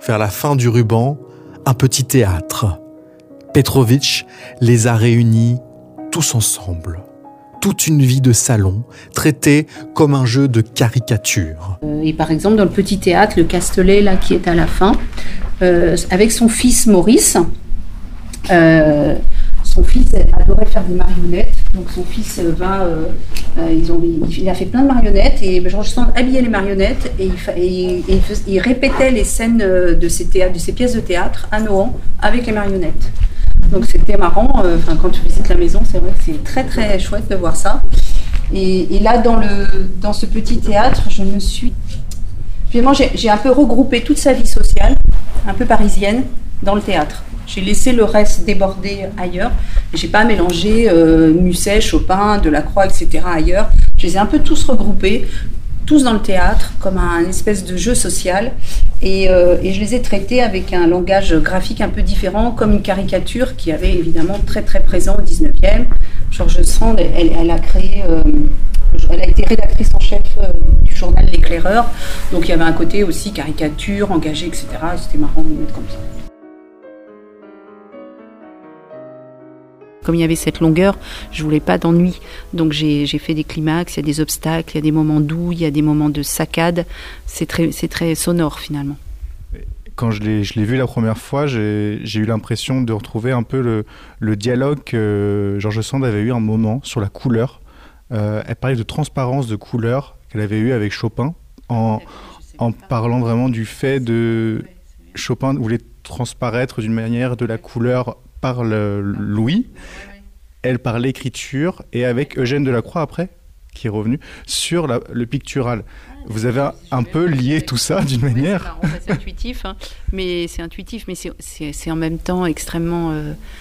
vers la fin du ruban, un petit théâtre. Petrovitch les a réunis tous ensemble. Toute une vie de salon, traitée comme un jeu de caricature. Et par exemple, dans le petit théâtre, le Castelet, là, qui est à la fin, avec son fils Maurice, son fils adorait faire des marionnettes. Donc son fils il a fait plein de marionnettes et Georges Sand habillait les marionnettes et il répétait les scènes de ces pièces de théâtre à Nohant avec les marionnettes. Donc c'était marrant, quand tu visites la maison, c'est vrai que c'est très très chouette de voir ça. Et là, dans ce petit théâtre, finalement, j'ai un peu regroupé toute sa vie sociale, un peu parisienne, dans le théâtre. J'ai laissé le reste déborder ailleurs. J'ai pas mélangé Musset, Chopin, Delacroix, etc. ailleurs. Je les ai un peu tous regroupés, tous dans le théâtre, comme un espèce de jeu social. Et je les ai traités avec un langage graphique un peu différent, comme une caricature qui avait évidemment très très présent au 19e. Georges Sand, elle a été rédactrice en chef du journal L'Éclaireur. Donc il y avait un côté aussi caricature, engagé, etc. Et c'était marrant de le mettre comme ça. Comme il y avait cette longueur, je voulais pas d'ennui. Donc j'ai fait des climax, il y a des obstacles, il y a des moments doux, il y a des moments de saccade. C'est très sonore finalement. Quand je l'ai vu la première fois, j'ai eu l'impression de retrouver un peu le dialogue que Georges Sand avait eu un moment sur la couleur. Elle parlait de transparence de couleur qu'elle avait eu avec Chopin en parlant vraiment du fait de Chopin voulait transparaître d'une manière de la couleur par l'ouïe, elle par l'écriture, et avec Eugène Delacroix après, qui est revenu, sur le pictural. Vous avez un peu lié tout ça d'une manière. C'est intuitif, hein, mais c'est en même temps extrêmement...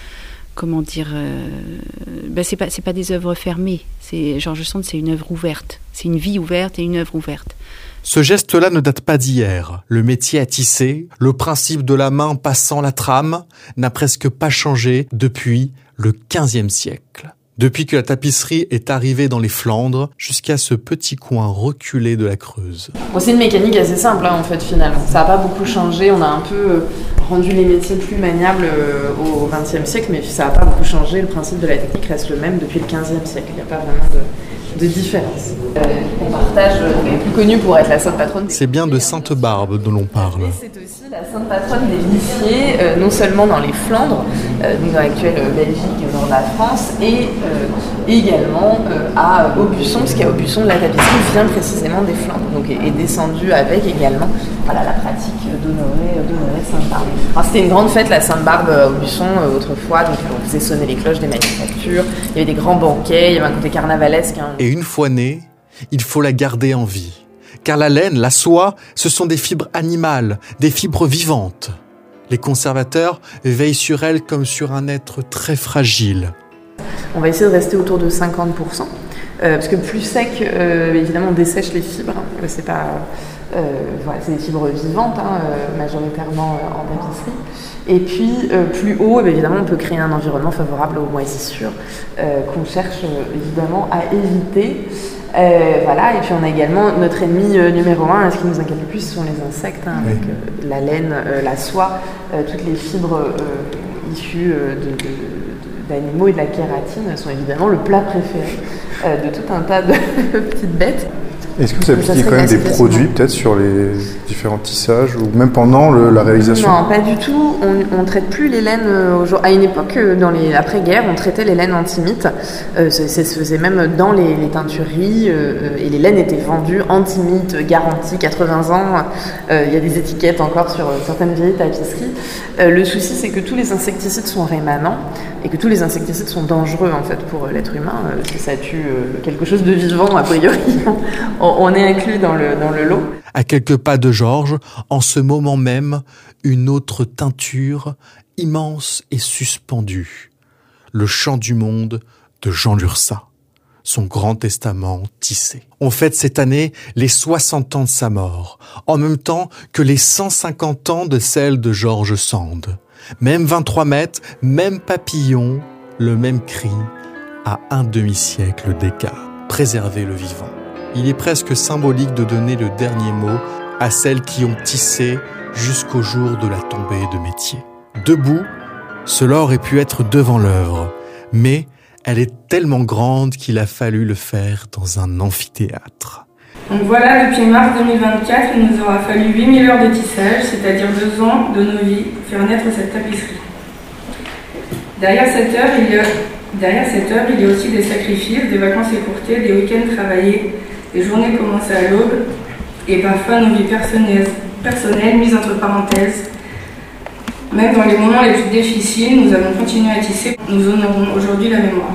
c'est pas des œuvres fermées. Georges Sand, c'est une œuvre ouverte. C'est une vie ouverte et une œuvre ouverte. Ce geste-là ne date pas d'hier. Le métier à tisser, le principe de la main passant la trame, n'a presque pas changé depuis le XVe siècle. Depuis que la tapisserie est arrivée dans les Flandres, jusqu'à ce petit coin reculé de la Creuse. Bon, c'est une mécanique assez simple, hein, en fait, finalement. Ça n'a pas beaucoup changé. On a un peu rendu les métiers plus maniables au XXe siècle, mais ça n'a pas beaucoup changé. Le principe de la technique reste le même depuis le XVe siècle. Il n'y a pas vraiment de différence. On partage, elle est plus connue pour être la sainte patronne. C'est bien de Sainte-Barbe dont l'on parle. Et c'est aussi la sainte patronne des vinifiés, non seulement dans les Flandres, donc dans l'actuelle Belgique, au nord de la France, et également à Aubusson, parce qu'à Aubusson, la tapisserie vient précisément des Flandres, donc est descendue avec également la pratique d'honorer Sainte-Barbe. Alors, c'était une grande fête, la Sainte-Barbe à Aubusson, autrefois, donc on faisait sonner les cloches des manufactures, il y avait des grands banquets, il y avait un côté carnavalesque. Hein. Et une fois née, il faut la garder en vie. Car la laine, la soie, ce sont des fibres animales, des fibres vivantes. Les conservateurs veillent sur elle comme sur un être très fragile. On va essayer de rester autour de 50%, parce que plus sec, évidemment, on dessèche les fibres. C'est pas, c'est des fibres vivantes, majoritairement en tapisserie. Et puis, plus haut, évidemment, on peut créer un environnement favorable aux moisissures qu'on cherche évidemment à éviter. Et puis on a également notre ennemi numéro 1, ce qui nous inquiète le plus, ce sont les insectes, avec la laine, la soie, toutes les fibres issues d'animaux et de la kératine sont évidemment le plat préféré de tout un tas de petites bêtes. Est-ce que vous appliquez quand même des produits peut-être sur les différents tissages ou même pendant la réalisation ? Non, pas du tout. On ne traite plus les laines à une époque, après-guerre, on traitait les laines antimites. Ça se faisait même dans les teintureries et les laines étaient vendues antimites, garantie 80 ans. Il y a des étiquettes encore sur certaines vieilles tapisseries. Le souci, c'est que tous les insecticides sont rémanents et que tous les insecticides sont dangereux en fait pour l'être humain, parce que ça tue quelque chose de vivant a priori. On est inclus dans le lot. À quelques pas de Georges, en ce moment même, une autre teinture immense et suspendue. Le Chant du monde de Jean Lurçat. Son grand testament tissé. On fête cette année les 60 ans de sa mort, en même temps que les 150 ans de celle de Georges Sand. Même 23 mètres, même papillon, le même cri, à un demi-siècle d'écart. Préserver le vivant. Il est presque symbolique de donner le dernier mot à celles qui ont tissé jusqu'au jour de la tombée de métier. Debout, cela aurait pu être devant l'œuvre, mais elle est tellement grande qu'il a fallu le faire dans un amphithéâtre. Donc voilà, depuis mars 2024, il nous aura fallu 8000 heures de tissage, c'est-à-dire 2 ans de nos vies, pour faire naître cette tapisserie. Derrière cette œuvre, il y a aussi des sacrifices, des vacances écourtées, des week-ends travaillés, des journées commencées à l'aube, et parfois nos vies personnelles mises entre parenthèses. Même dans les moments les plus difficiles, nous avons continué à tisser. Nous honorons aujourd'hui la mémoire.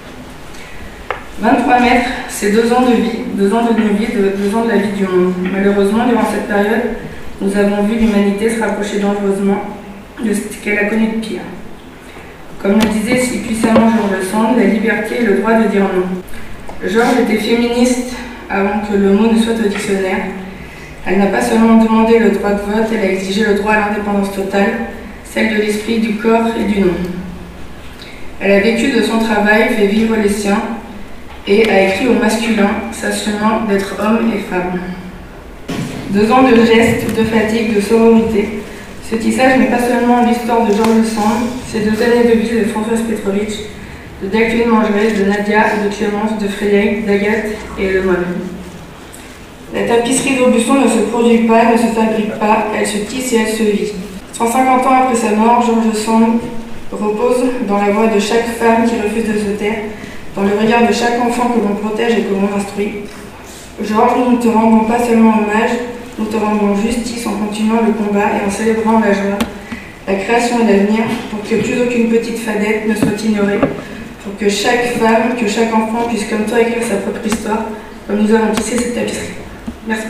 23 mètres, c'est 2 ans de vie, 2 ans de nos vies, 2 ans de la vie du monde. Malheureusement, durant cette période, nous avons vu l'humanité se rapprocher dangereusement de ce qu'elle a connu de pire. Comme le disait si puissamment George Sand, la liberté est le droit de dire non. Georges était féministe avant que le mot ne soit au dictionnaire. Elle n'a pas seulement demandé le droit de vote, elle a exigé le droit à l'indépendance totale, celle de l'esprit, du corps et du nom. Elle a vécu de son travail, fait vivre les siens, et a écrit au masculin, s'assumant d'être homme et femme. 2 ans de gestes, de fatigue, de sororité. Ce tissage n'est pas seulement l'histoire de George Sand, c'est 2 années de vie de Françoise Petrovitch, de Jacqueline Mangerez, de Nadia, de Clémence, de Frédéric, d'Agathe et de moi-même. La tapisserie d'Aubusson ne se produit pas, ne se fabrique pas, elle se tisse et elle se vit. 150 ans après sa mort, George Sand repose dans la voix de chaque femme qui refuse de se taire, dans le regard de chaque enfant que l'on protège et que l'on instruit. Georges, nous ne te rendons pas seulement hommage, nous te rendons justice en continuant le combat et en célébrant la joie, la création et l'avenir, pour que plus aucune petite fadette ne soit ignorée, pour que chaque femme, que chaque enfant puisse comme toi écrire sa propre histoire, comme nous avons tissé cette tapisserie. Merci.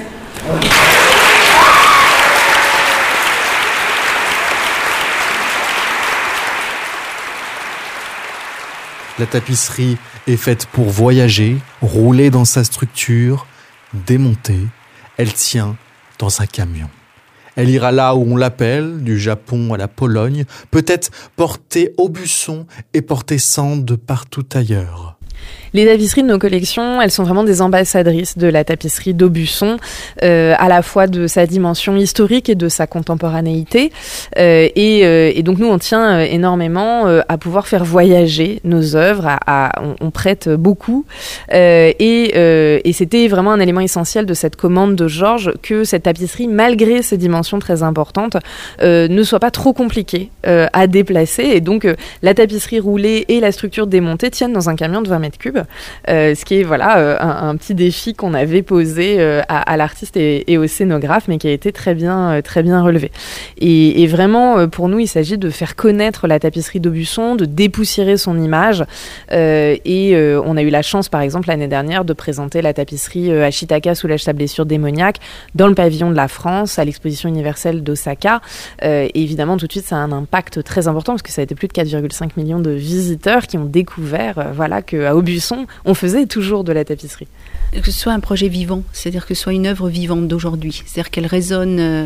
La tapisserie est faite pour voyager, rouler dans sa structure, démonter. Elle tient dans un camion. Elle ira là où on l'appelle, du Japon à la Pologne, peut-être porter Aubusson et porter Sand partout ailleurs. Les tapisseries de nos collections, elles sont vraiment des ambassadrices de la tapisserie d'Aubusson, à la fois de sa dimension historique et de sa contemporanéité. Et donc nous, on tient énormément à pouvoir faire voyager nos œuvres. On prête beaucoup. Et c'était vraiment un élément essentiel de cette commande de Georges que cette tapisserie, malgré ses dimensions très importantes, ne soit pas trop compliquée à déplacer. Et donc la tapisserie roulée et la structure démontée tiennent dans un camion de 20 mètres cubes. Ce qui est un petit défi qu'on avait posé à l'artiste et au scénographe, mais qui a été très bien relevé. Et vraiment, pour nous, il s'agit de faire connaître la tapisserie d'Aubusson, de dépoussiérer son image. On a eu la chance, par exemple, l'année dernière, de présenter la tapisserie Ashitaka soulage sa blessure démoniaque dans le pavillon de la France, à l'exposition universelle d'Osaka. Et évidemment, tout de suite, ça a un impact très important, parce que ça a été plus de 4,5 millions de visiteurs qui ont découvert qu'à Aubusson, on faisait toujours de la tapisserie. Que ce soit un projet vivant, c'est-à-dire que ce soit une œuvre vivante d'aujourd'hui, c'est-à-dire qu'elle résonne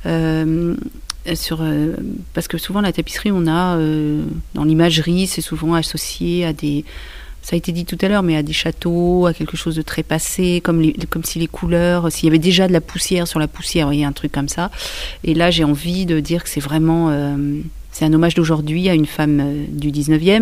parce que souvent la tapisserie, on a dans l'imagerie, c'est souvent associé à des, ça a été dit tout à l'heure, mais à des châteaux, à quelque chose de très passé, comme si les couleurs, s'il y avait déjà de la poussière sur la poussière, vous voyez, un truc comme ça. Et là, j'ai envie de dire que c'est vraiment c'est un hommage d'aujourd'hui à une femme du 19e,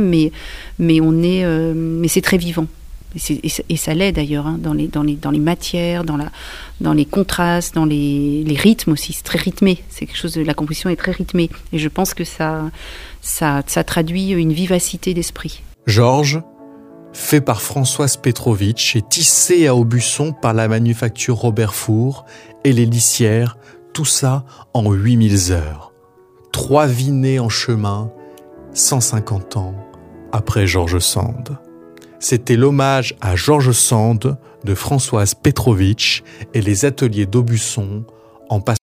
mais c'est très vivant. Et ça l'est d'ailleurs, hein, dans les matières, dans les contrastes, dans les rythmes aussi. C'est très rythmé. C'est quelque chose la composition est très rythmée. Et je pense que ça traduit une vivacité d'esprit. Georges, fait par Françoise Petrovitch et tissé à Aubusson par la manufacture Robert Four et les lissières, tout ça en 8000 heures. 3 vies nées en chemin, 150 ans après George Sand. C'était l'hommage à George Sand de Françoise Petrovitch et les ateliers d'Aubusson en passant